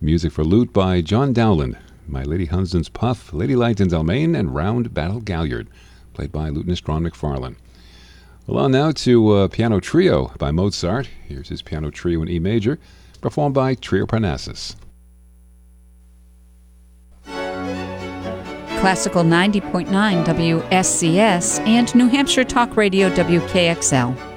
Music for lute by John Dowland. My Lady Hunsdon's Puff, Lady Langton's Almain, and Round Battle Galliard, played by lutenist Ron McFarlane. Well, on now to Piano Trio by Mozart. Here's his Piano Trio in E major, performed by Trio Parnassus. Classical 90.9 WSCS and New Hampshire Talk Radio WKXL.